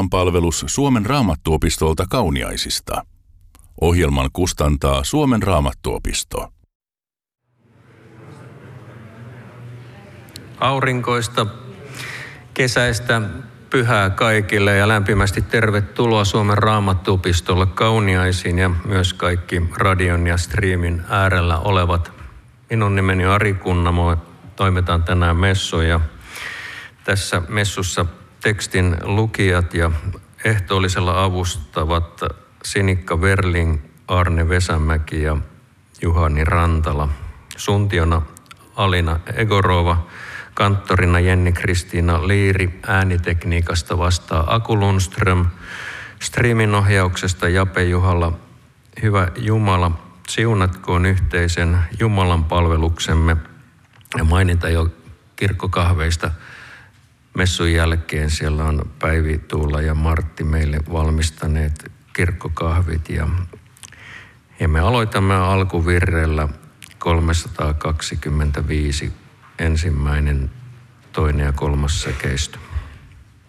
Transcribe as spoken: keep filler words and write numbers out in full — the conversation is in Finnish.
iltapäivän-palvelus Suomen Raamattuopistolta Kauniaisista. Ohjelman kustantaa Suomen Raamattuopisto. Aurinkoista kesäistä pyhää kaikille ja lämpimästi tervetuloa Suomen Raamattuopistolle Kauniaisiin ja myös kaikki radion ja striimin äärellä olevat. Minun nimeni on Ari Kunnamo, toimitaan tänään messuja. Tässä messussa tekstin lukijat ja ehtoollisella avustavat Sinikka Verling, Arne Vesämäki ja Juhani Rantala. Suntiona Alina Egorova, kanttorina Jenni-Kristiina Liiri, äänitekniikasta vastaa Aku Lundström, striimin ohjauksesta Jape Juhalla. Hyvä Jumala, siunatkoon yhteisen Jumalan palveluksemme ja maininta jo kirkkokahveista. Messun jälkeen siellä on Päivi, Tuula ja Martti meille valmistaneet kirkkokahvit ja, ja me aloitamme alkuvirrellä kolmesataakaksikymmentäviisi ensimmäinen, toinen ja kolmas sekeistö.